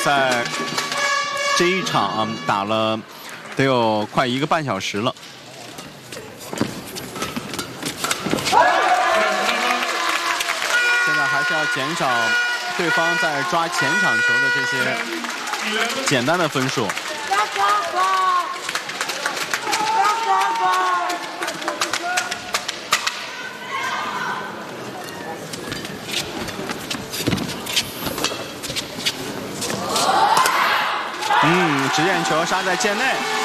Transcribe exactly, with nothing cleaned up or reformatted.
赛这一场啊打了得有快一个半小时了。现在还是要减少对方在抓前场球的这些简单的分数。嗯，直线球杀在界内。